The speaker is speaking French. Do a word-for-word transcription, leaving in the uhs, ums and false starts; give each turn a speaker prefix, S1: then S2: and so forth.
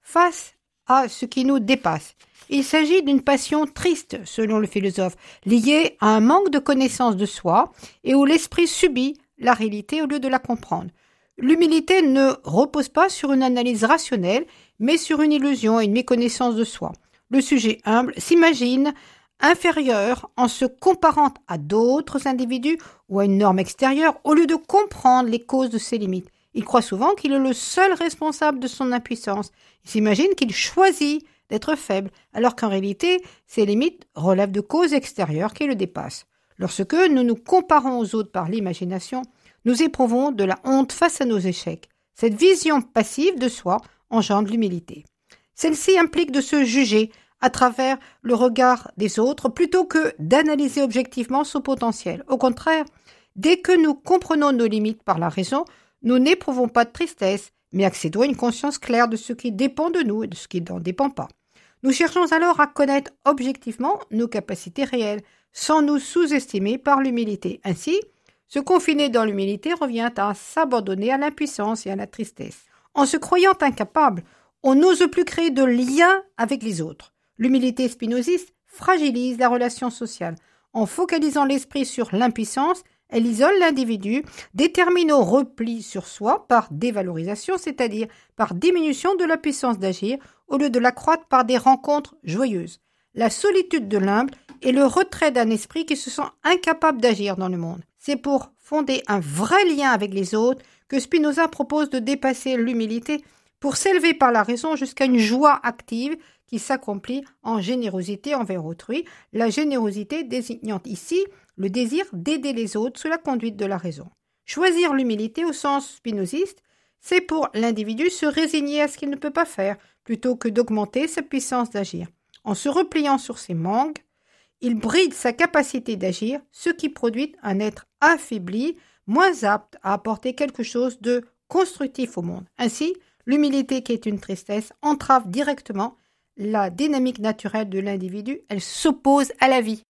S1: face à ce qui nous dépasse. Il s'agit d'une passion triste, selon le philosophe, liée à un manque de connaissance de soi et où l'esprit subit la réalité au lieu de la comprendre. L'humilité ne repose pas sur une analyse rationnelle, mais sur une illusion et une méconnaissance de soi. Le sujet humble s'imagine inférieur en se comparant à d'autres individus ou à une norme extérieure au lieu de comprendre les causes de ses limites. Il croit souvent qu'il est le seul responsable de son impuissance. Il s'imagine qu'il choisit d'être faible, alors qu'en réalité, ses limites relèvent de causes extérieures qui le dépassent. Lorsque nous nous comparons aux autres par l'imagination, nous éprouvons de la honte face à nos échecs. Cette vision passive de soi engendre l'humilité. Celle-ci implique de se juger à travers le regard des autres plutôt que d'analyser objectivement son potentiel. Au contraire, dès que nous comprenons nos limites par la raison, nous n'éprouvons pas de tristesse, mais accédons à une conscience claire de ce qui dépend de nous et de ce qui n'en dépend pas. Nous cherchons alors à connaître objectivement nos capacités réelles, sans nous sous-estimer par l'humilité. Ainsi, se confiner dans l'humilité revient à s'abandonner à l'impuissance et à la tristesse. En se croyant incapable, on n'ose plus créer de lien avec les autres. L'humilité spinoziste fragilise la relation sociale. En focalisant l'esprit sur l'impuissance, elle isole l'individu, détermine au repli sur soi par dévalorisation, c'est-à-dire par diminution de la puissance d'agir, au lieu de l'accroître par des rencontres joyeuses. La solitude de l'humble est le retrait d'un esprit qui se sent incapable d'agir dans le monde. C'est pour fonder un vrai lien avec les autres que Spinoza propose de dépasser l'humilité pour s'élever par la raison jusqu'à une joie active qui s'accomplit en générosité envers autrui, la générosité désignant ici le désir d'aider les autres sous la conduite de la raison. Choisir l'humilité au sens spinoziste, c'est pour l'individu se résigner à ce qu'il ne peut pas faire, plutôt que d'augmenter sa puissance d'agir. En se repliant sur ses manques, il bride sa capacité d'agir, ce qui produit un être affaibli, moins apte à apporter quelque chose de constructif au monde. Ainsi, l'humilité, qui est une tristesse, entrave directement la dynamique naturelle de l'individu, elle s'oppose à la vie.